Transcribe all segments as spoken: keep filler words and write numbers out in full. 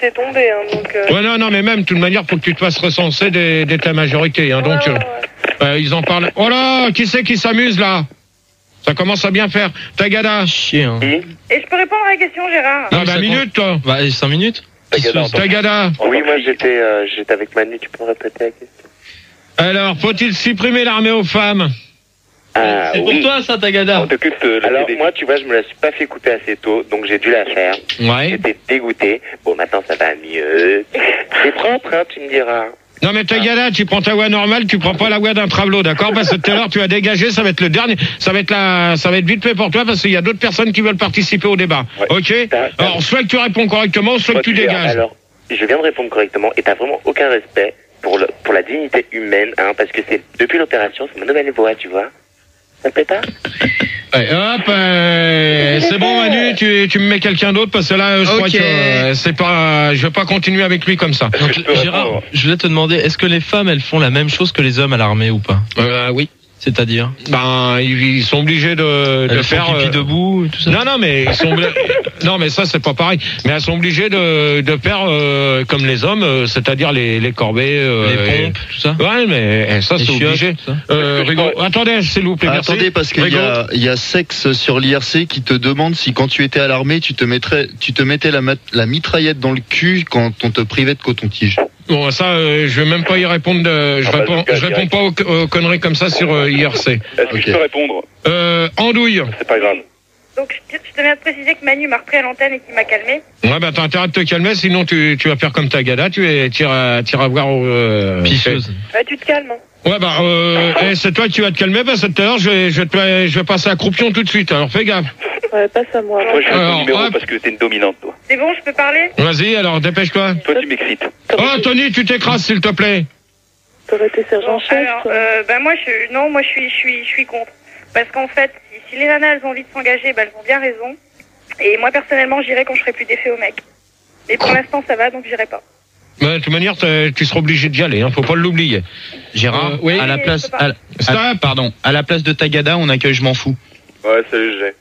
t'es tombé, hein, donc... Euh... Ouais, non, non, mais même, de toute manière, faut que tu te fasses recenser des, des ta majorité, hein, Ouais, donc... ouais, ouais. Euh, ils en parlent... Oh là, qui c'est qui s'amuse, là? Ça commence à bien faire. Tagada. Chier, hein. Et je peux répondre à la question, Gérard? Ah, bah, minute, toi. Bah, cinq minutes. Tagada. Tagada. Oui, moi j'étais euh, j'étais avec Manu, tu peux me répéter la question? Alors, faut-il supprimer l'armée aux femmes? Ah, C'est oui. pour toi, ça, Tagada. On t'occupe de la Alors, moi, tu vois, je me la suis pas fait couper assez tôt, donc j'ai dû la faire. Ouais. J'étais dégoûté. Bon, maintenant, ça va mieux. C'est propre, hein, tu me diras. Non, mais Tagada, tu prends ta voie normale, tu prends pas la voie d'un travelot, d'accord? Parce que tout à l'heure, tu as dégagé, ça va être le dernier, ça va être la, ça va être vite fait pour toi, parce qu'il y a d'autres personnes qui veulent participer au débat. Ouais. Ok? T'as- t'as- Alors, soit que tu réponds correctement, soit Moi, que tu tu verras. dégages. Alors, je viens de répondre correctement, et t'as vraiment aucun respect pour le, pour la dignité humaine, hein, parce que c'est, depuis l'opération, c'est ma nouvelle voix, tu vois. Ça te plaît pas? Ouais, hop, euh, c'est bon Manu, tu, tu me mets quelqu'un d'autre parce que là, je crois Ok. que euh, c'est pas, je vais pas continuer avec lui comme ça. Donc, Gérard, je voulais te demander, est-ce que les femmes, elles font la même chose que les hommes à l'armée ou pas? Euh, oui. C'est-à-dire? Ben, ils, ils sont obligés de, de Elles font faire. pipi euh, debout, et tout ça? Non, non, mais ils sont. obli- non, mais ça c'est pas pareil. Mais elles sont obligées de, de faire euh, comme les hommes, euh, c'est-à-dire les, les corvées. Euh, Les pompes, tout ça? et- Ouais, mais eh, ça Les c'est chiottes, obligé. tout ça. Euh, Rigaud, attendez, s'il vous plaît. Ah, merci. attendez, parce qu'il y Rigaud. a, il y a Sexe sur l'I R C qui te demande si quand tu étais à l'armée, tu te mettrais, tu te mettais la, mat- la mitraillette dans le cul quand on te privait de coton-tige. Bon, ça, euh, je vais même pas y répondre. De, je Ah bah, réponds, Lucas, je réponds direct. pas aux, aux conneries comme ça sur euh, I R C. Est-ce que Ok. je peux répondre? Euh, andouille. C'est pas grave. Donc, je, je tenais à te préciser que Manu m'a repris à l'antenne et qu'il m'a calmé. Ouais, bah t'as intérêt de te calmer, sinon tu, tu vas faire comme Tagada, tu iras voir au... Euh, Pisseuse. Bah, tu te calmes. Hein. Ouais, bah, euh, eh, c'est toi qui vas te calmer, parce que tout à l'heure, je vais, je, vais te- je vais passer à Croupion tout de suite, alors fais gaffe. Ouais, passe à moi. Moi, je suis Alors, ton numéro hop. parce que t'es une dominante, toi. C'est bon, je peux parler? Vas-y, alors dépêche-toi. Toi, tu m'excites. Oh, Tony, tu t'écrases, s'il te plaît. T'aurais été sergent Bon, chef, alors, toi. euh, bah, moi, je, non, moi, je suis, je suis, je suis contre. Parce qu'en fait, si, si les nanas, elles ont envie de s'engager, bah, elles ont bien raison. Et moi, personnellement, j'irai quand je ferai plus d'effet au mec. Mais pour l'instant, ça va, donc j'irai pas. Ouais, de toute manière, t'es- tu seras obligé d'y aller, hein, faut pas l'oublier. Gérard, Euh, oui. à la place, à, la- Stop. à- pardon, à la place de Tagada, on accueille Je m'en fous. Ouais, salut, G.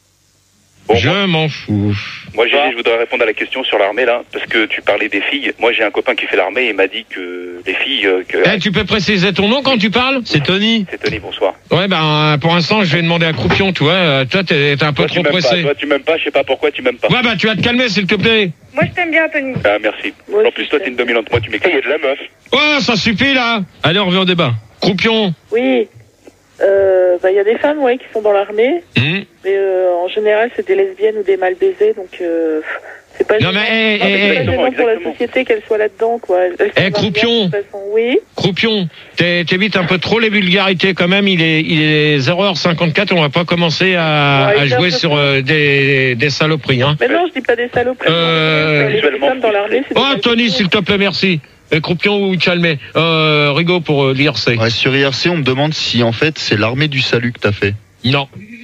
Bon, Je moi, m'en fous. moi, Gigi, je voudrais répondre à la question sur l'armée, là, parce que tu parlais des filles. Moi, j'ai un copain qui fait l'armée et il m'a dit que les filles, euh, que... Eh, tu peux préciser ton nom quand tu parles? C'est Tony. C'est Tony, bonsoir. Ouais, ben, pour l'instant, je vais demander à Croupion, tu vois. euh, Toi, t'es t'es un peu Toi, tu trop m'aimes pas. pressé. Toi, tu m'aimes pas, je sais pas pourquoi tu m'aimes pas. Ouais, bah, tu vas te calmer, s'il te plaît. Moi, je t'aime bien, Tony. Ah, merci. Moi En aussi, plus, toi, je t'es une t'aime. dominante. Moi, tu m'excites. Il y a de la meuf. Oh, ça suffit, là. Allez, on revient au débat. Croupion. Oui. Euh, bah, il y a des femmes, ouais, qui sont dans l'armée. Hum. Mais euh, en général, c'est des lesbiennes ou des mal baisées, donc euh, c'est pas Non, gênant. mais, eh, Non, mais eh, c'est pas eh, gênant exactement, pour la exactement. société qu'elles soient là-dedans, quoi. Elles- elles Eh, sont dans le Croupion. bien, de toute façon. Oui. Croupion, t'es- t'évites un peu trop les vulgarités quand même. Il est, il est zéro heure cinquante-quatre. On va pas commencer à, Ouais, à il est un jouer peu sur plus. euh, des, des saloperies. Hein. Mais non, je dis pas des saloperies. Euh, les visuellement femmes dans l'armée, c'est des Oh, mal Tony, baisées. s'il te plaît, merci. Et Croupion ou Chalmé. Euh, Rigaud pour euh, l'I R C. Ouais, sur I R C, on me demande si en fait c'est l'armée du salut que t'as fait. Non.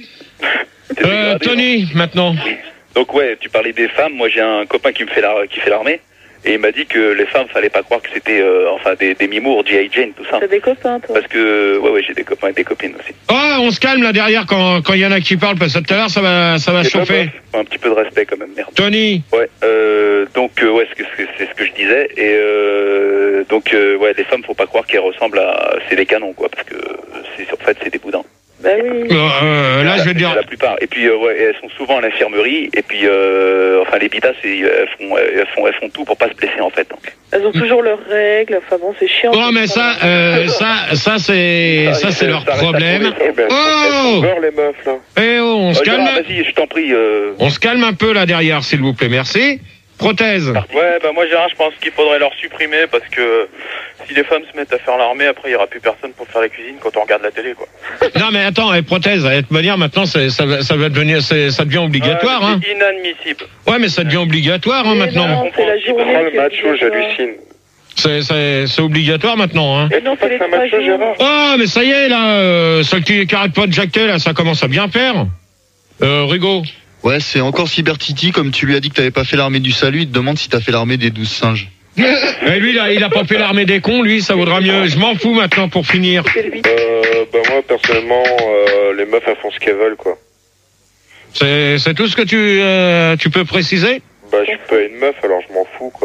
T'es Euh, dégradé, non Tony, maintenant. Donc, ouais, tu parlais des femmes. Moi, j'ai un copain qui me fait la- qui fait l'armée. Et il m'a dit que les femmes, fallait pas croire que c'était, euh, enfin, des, des mimours, G I Jane, tout ça. T'as des copains, toi. Parce que, ouais, ouais, j'ai des copains et des copines aussi. Oh, on se calme là derrière quand quand il y en a qui parlent parce que tout à l'heure ça va ça va Et toi, chauffer. meuf, un petit peu de respect quand même, merde. Tony. Ouais, euh, donc euh, ouais, c'est ce que c'est ce que je disais et euh, donc euh, ouais, les femmes, faut pas croire qu'elles ressemblent à c'est des canons quoi, parce que c'est en fait c'est des boudins. Bah oui. Euh, euh, là, je vais te dire. La plupart. Et puis euh, ouais, elles sont souvent à l'infirmerie et puis euh, enfin les bitas, c'est- elles font elles font elles font tout pour pas se blesser en fait. Donc. Elles ont toujours leurs règles. Enfin bon, c'est chiant. Oh, mais ça, euh, ça, ça c'est ça c'est leur Ça reste à problème. prouver, ça. Oh. les meufs là. Eh oh, on se Euh, Gérard, calme. vas-y, je t'en prie. Euh... On se calme un peu là derrière, s'il vous plaît. Merci. Prothèse. Ouais, bah moi Gérard, je pense qu'il faudrait leur supprimer parce que si les femmes se mettent à faire l'armée, après il y aura plus personne pour faire la cuisine quand on regarde la télé quoi. Non mais attends, eh, prothèse, à être manière maintenant, c'est- ça, va- ça va devenir, c'est- ça devient obligatoire, Ouais, hein. c'est inadmissible. Ouais, mais ça devient obligatoire, hein, Mais maintenant. non, c'est la journée. Prends le qui est macho, obligatoire. j'hallucine. C'est, c'est, c'est obligatoire maintenant, hein. Mais non, c'est les trois macho, jours. Gérard. Oh, mais ça y est là, euh, celle qui arrête pas de jacter là, ça commence à bien faire. Euh, Rigaud. Ouais, c'est encore Cybertiti, comme tu lui as dit que t'avais pas fait l'armée du salut, il te demande si t'as fait l'armée des douze singes. Et lui, là, il a pas fait l'armée des cons, lui, ça vaudra mieux. Je m'en fous maintenant pour finir. C'est le huit. Euh, bah moi personnellement, euh, les meufs elles font ce qu'elles veulent quoi. C'est, c'est tout ce que tu, euh, tu peux préciser? Bah je suis pas une meuf alors je m'en fous quoi.